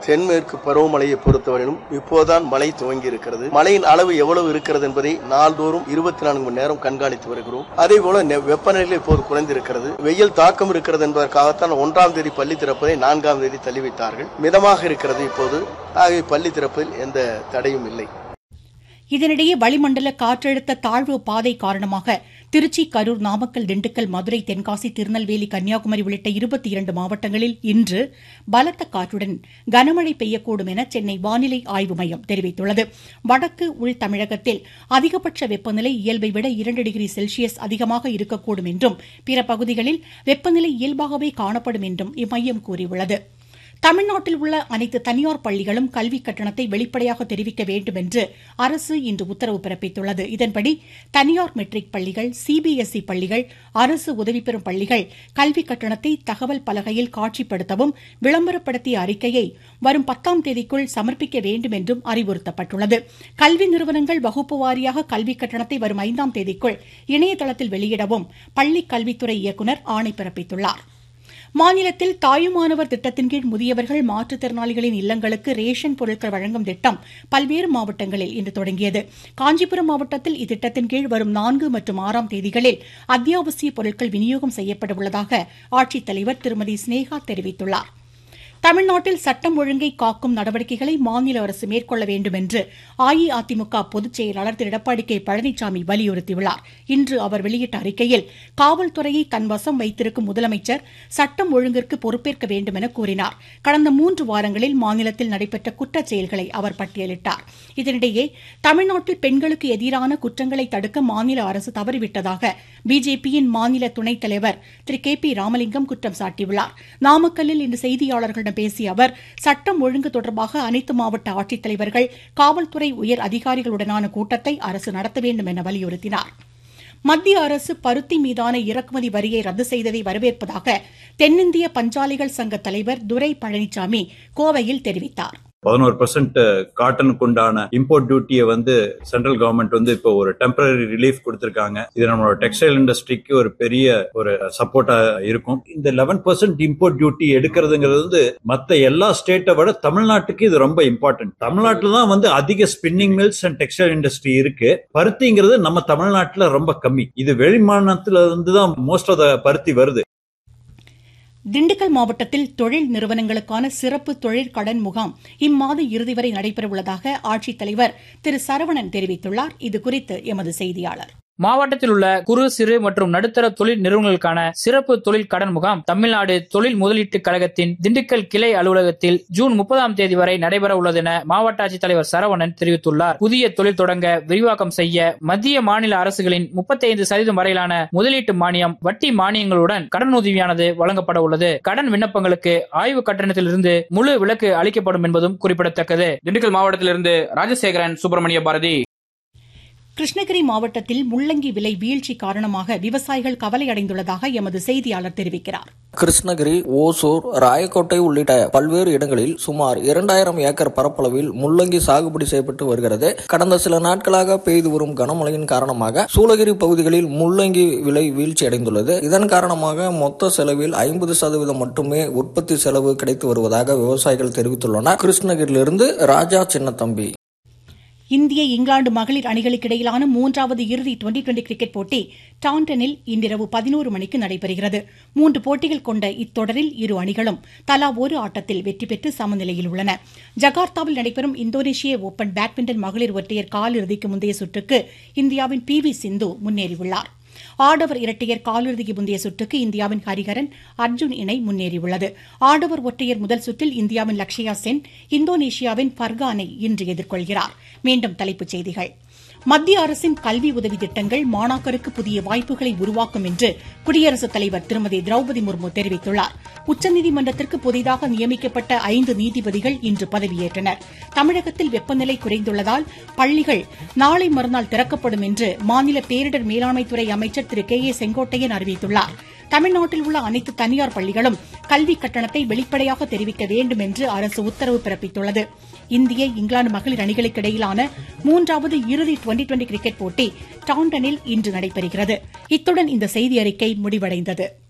தென்மேற்கு பருவமழையை பொறுத்தவரையிலும் இப்போதுதான் மழை துவங்கி இருக்கிறது. மழையின் அளவு எவ்வளவு இருக்கிறது என்பதை நாள்தோறும் 24 மணி நேரம் கண்காணித்து வருகிறோம். அதே போல வெப்பநிலை இப்போது குறைந்திருக்கிறது. வெயில் தாக்கம் இருக்கிறது என்பதற்காகத்தான் 1ஆம் தேதி பள்ளி திறப்பதை 4ஆம் தேதி தள்ளி வைத்தார்கள். மிதமாக இருக்கிறது இப்போது. ஆகவே பள்ளி திறப்பதில் எந்த தடையும் இல்லை. இதனிடையே வளிமண்டல காற்றழுத்த தாழ்வு பாதை காரணமாக திருச்சி, கரூர், நாமக்கல், திண்டுக்கல், மதுரை, தென்காசி, திருநெல்வேலி, கன்னியாகுமரி உள்ளிட்ட 22 மாவட்டங்களில் இன்று பலத்த காற்றுடன் கனமழை பெய்யக்கூடும் என சென்னை வானிலை ஆய்வு மையம் தெரிவித்துள்ளது. வடக்கு உள் தமிழகத்தில் அதிகபட்ச வெப்பநிலை இயல்பை விட 2 டிகிரி செல்சியஸ் அதிகமாக இருக்கக்கூடும் என்றும் பிற பகுதிகளில் வெப்பநிலை இயல்பாகவே காணப்படும் என்றும் இம்மையம் கூறியுள்ளது. தமிழ்நாட்டில் உள்ள அனைத்து தனியார் பள்ளிகளும் கல்விக் கட்டணத்தை வெளிப்படையாக தெரிவிக்க வேண்டும் என்று அரசு இன்று உத்தரவு பிறப்பித்துள்ளது. இதன்படி தனியார் மெட்ரிக் பள்ளிகள், சிபிஎஸ்இ பள்ளிகள், அரசு உதவி பெறும் பள்ளிகள் கல்விக் கட்டணத்தை தகவல் பலகையில் காட்சிப்படுத்தவும், விளம்பரப்படுத்திய அறிக்கையை வரும் 10ஆம் தேதிக்குள் சமர்ப்பிக்க வேண்டும் என்றும் அறிவுறுத்தப்பட்டுள்ளது. கல்வி நிறுவனங்கள் வகுப்பு வாரியாக கல்விக் கட்டணத்தை வரும் 5ஆம் தேதிக்குள் இணையதளத்தில் வெளியிடவும் பள்ளிக் கல்வித்துறை இயக்குநர் ஆணை பிறப்பித்துள்ளார். மாநிலத்தில் தாயுமானவர் திட்டத்தின் கீழ் முதியவர்கள், மாற்றுத்திறனாளிகளின் இல்லங்களுக்கு ரேஷன் பொருட்கள் வழங்கும் திட்டம் பல்வேறு மாவட்டங்களில் இன்று தொடங்கியது. காஞ்சிபுரம் மாவட்டத்தில் இத்திட்டத்தின் கீழ் வரும் 4 மற்றும் 6ஆம் தேதிகளில் அத்தியாவசிய பொருட்கள் விநியோகம் செய்யப்பட உள்ளதாக ஆட்சித்தலைவர் திருமதி ஸ்னேகா தெரிவித்துள்ளார். தமிழ்நாட்டில் சட்டம் ஒழுங்கை காக்கும் நடவடிக்கைகளை மாநில அரசு மேற்கொள்ள வேண்டும் என்று அஇஅதிமுக பொதுச் செயலாளர் திரு எடப்பாடி கே பழனிசாமி வலியுறுத்தியுள்ளார். இன்று அவர் வெளியிட்ட அறிக்கையில் காவல்துறையை தன் வசம் வைத்திருக்கும் முதலமைச்சர் சட்டம் ஒழுங்கிற்கு பொறுப்பேற்க வேண்டும் என கூறினார். கடந்த 3 வாரங்களில் மாநிலத்தில் நடைபெற்ற குற்றச் செயல்களை அவர் பட்டியலிட்டார். இதனிடையே தமிழ்நாட்டில் பெண்களுக்கு எதிரான குற்றங்களை தடுக்க மாநில அரசு தவறிவிட்டதாக பிஜேபியின் மாநில துணைத் தலைவர் திரு கே பி ராமலிங்கம் குற்றம் சாட்டியுள்ளார். நாமக்கல்லில் இன்று செய்தியாளர்கள் பேசிய அவர் சட்டம் ஒழுங்கு தொடர்பாக அனைத்து மாவட்ட ஆட்சித்தலைவர்கள், காவல்துறை உயர் அதிகாரிகளுடனான கூட்டத்தை அரசு நடத்த வேண்டும் என வலியுறுத்தினார். மத்திய அரசு பருத்தி மீதான இறக்குமதி வரியை ரத்து செய்ததை வரவேற்பதாக தென்னிந்திய பஞ்சாலைகள் சங்க தலைவர் துரை பழனிசாமி கோவையில் தெரிவித்தார். 11% காட்டனுக்கு உண்டான இம்போர்ட் டியூட்டியை சென்ட்ரல் கவர்மெண்ட் இப்போ ஒரு டெம்பரரி ரிலீஃப் கொடுத்திருக்காங்க. இது நம்மளோட டெக்ஸ்டைல் இண்டஸ்ட்ரிக்கு ஒரு பெரிய ஒரு சப்போர்ட்டா இருக்கும். இந்த 11% இம்போர்ட் டியூட்டி எடுக்கிறதுங்கிறது மத்த எல்லா ஸ்டேட்டை விட தமிழ்நாட்டுக்கு இது ரொம்ப இம்பார்ட்டன்ட். தமிழ்நாட்டில் தான் அதிக spinning mills and textile industry இருக்கு. பருத்திங்கிறது நம்ம தமிழ்நாட்டில் ரொம்ப கம்மி. இது வெளிமாநிலத்துல இருந்து தான் மோஸ்ட் ஆஃப் த பருத்தி வருது. திண்டுக்கல் மாவட்டத்தில் தொழில் நிறுவனங்களுக்கான சிறப்பு தொழிற்கடன் முகாம் இம்மாத இறுதி வரை நடைபெறவுள்ளதாக ஆட்சித்தலைவர் திரு சரவணன் தெரிவித்துள்ளார். இதுகுறித்து எமது செய்தியாளர். மாவட்டத்தில் உள்ள குறு, சிறு மற்றும் நடுத்தர தொழில் நிறுவனங்களுக்கான சிறப்பு தொழில் கடன் முகாம் தமிழ்நாடு தொழில் முதலீட்டு கழகத்தின் திண்டுக்கல் கிளை அலுவலகத்தில் ஜூன் 30ஆம் தேதி வரை நடைபெற உள்ளது என மாவட்ட ஆட்சித்தலைவர் சரவணன் தெரிவித்துள்ளார். புதிய தொழில் தொடங்க விரிவாக்கம் செய்ய மத்திய, மாநில அரசுகளின் 35% வரையிலான முதலீட்டு மானியம், வட்டி மானியங்களுடன் கடனுதவியானது வழங்கப்பட உள்ளது. கடன் விண்ணப்பங்களுக்கு ஆய்வு கட்டணத்திலிருந்து முழு விலக்கு அளிக்கப்படும் என்பதும் குறிப்பிடத்தக்கது. திண்டுக்கல் மாவட்டத்திலிருந்து ராஜசேகரன், சுப்பிரமணிய பாரதி. கிருஷ்ணகிரி மாவட்டத்தில் முள்ளங்கி விலை வீழ்ச்சி காரணமாக விவசாயிகள் கவலையடைந்துள்ளதாக எமது செய்தியாளர் தெரிவிக்கிறார். கிருஷ்ணகிரி, ஓசூர், ராயக்கோட்டை உள்ளிட்ட பல்வேறு இடங்களில் சுமார் 2000 ஏக்கர் பரப்பளவில் முள்ளங்கி சாகுபடி செய்யப்பட்டு வருகிறது. கடந்த சில நாட்களாக பெய்து வரும் கனமழையின் காரணமாக சூளகிரி பகுதிகளில் முள்ளங்கி விலை வீழ்ச்சி அடைந்துள்ளது. இதன் காரணமாக மொத்த செலவில் 50% மட்டுமே உற்பத்தி செலவு கிடைத்து வருவதாக விவசாயிகள் தெரிவித்துள்ளனர். கிருஷ்ணகிரியிலிருந்து ராஜா சின்னத்தம்பி. இந்திய, இங்கிலாந்து மகளிர் அணிகளுக்கு இடையிலான 3வது இறுதி டுவெண்டி கிரிக்கெட் போட்டி டாண்டனில் இன்றிரவு 11 மணிக்கு நடைபெறுகிறது. 3 போட்டிகள் கொண்ட இத்தொடரில் இரு அணிகளும் தலா ஒரு ஆட்டத்தில் வெற்றி பெற்று சமநிலையில் உள்ளன. ஜகார்த்தாவில் நடைபெறும் இந்தோனேஷிய ஓபன் பேட்மிண்டன் மகளிர் ஒற்றையர் காலிறுதிக்கு முந்தைய சுற்றுக்கு இந்தியாவின் PV சிந்து முன்னேறியுள்ளார். ஆடவர் இரட்டையர் காலிறுதிக்கு முந்தைய சுற்றுக்கு இந்தியாவின் ஹரிஹரன், அர்ஜுன் இணை முன்னேறியுள்ளது. ஆடவர் ஒற்றையர் முதல் சுற்றில் இந்தியாவின் லக்ஷயா சென் இந்தோனேஷியாவின் பர்கானை இன்று எதிர்கொள்கிறார். மீண்டும் தலைப்புச் செய்திகள். மத்திய அரசின் கல்வி உதவி திட்டங்கள் மாணாக்கருக்கு புதிய வாய்ப்புகளை உருவாக்கும் என்று குடியரசுத் தலைவர் திருமதி திரௌபதி முர்மு தெரிவித்துள்ளார். உச்சநீதிமன்றத்திற்கு புதிதாக நியமிக்கப்பட்ட 5 நீதிபதிகள் இன்று பதவியேற்றனர். தமிழகத்தில் வெப்பநிலை குறைந்துள்ளதால் பள்ளிகள் நாளை மறுநாள் திறக்கப்படும் என்று மாநில பேரிடர் மேலாண்மைத்துறை அமைச்சர் திரு கே ஏ செங்கோட்டையன் அறிவித்துள்ளார். தமிழ்நாட்டில் உள்ள அனைத்து தனியார் பள்ளிகளும் கல்விக் கட்டணத்தை வெளிப்படையாக தெரிவிக்க வேண்டும் என்று அரசு உத்தரவு பிறப்பித்துள்ளது. இந்திய, இங்கிலாந்து மகளிர் அணிகளுக்கு இடையிலான 3வது இறுதி டுவெண்டி கிரிக்கெட் போட்டி டாண்டனில் இன்று நடைபெறுகிறது. இத்துடன் இந்த செய்தி அறிக்கை முடிவடைந்தது.